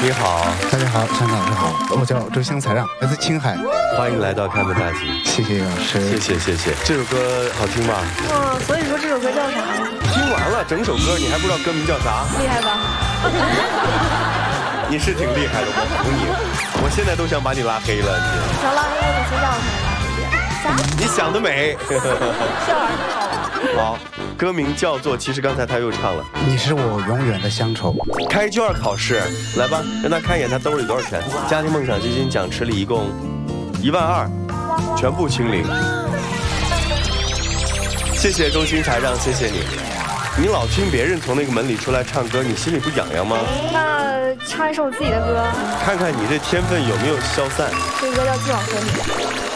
你好， 大家好，香港你好，我叫周星才让，来自青海， 欢迎来到开门大吉。 谢谢老师， 谢谢。这首歌好听吗？ 所以说这首歌叫啥呀？ 听完了整首歌，你还不知道歌名叫啥？ 厉害吧？ 你是挺厉害的，我服你。我现在都想把你拉黑了，你。 想拉黑我，你先让我拉黑一遍。啥？ 你想得美。 笑完就好了。 好，歌名叫做，其实刚才他又唱了， 你是我永远的乡愁。 开卷考试，来吧，让他看一眼他兜里多少钱。家庭梦想基金奖池里一共12000，全部清零。谢谢周星才让，谢谢你。你老听别人从那个门里出来唱歌，你心里不痒痒吗？ 那唱一首自己的歌。 看看你这天分有没有消散。 这个歌叫《今晚和你》。